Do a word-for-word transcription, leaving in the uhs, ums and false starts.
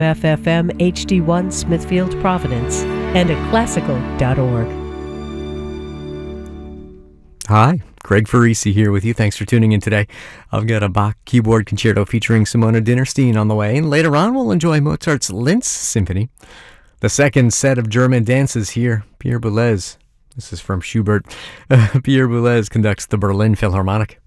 F F M H D one Smithfield, Providence, and at classical dot org. Hi, Greg Farisi here with you. Thanks for tuning in today. I've got a Bach keyboard concerto featuring Simona Dinnerstein on the way, and later on we'll enjoy Mozart's Linz Symphony. The second set of German dances here, Pierre Boulez. This is from Schubert. Uh, Pierre Boulez conducts the Berlin Philharmonic.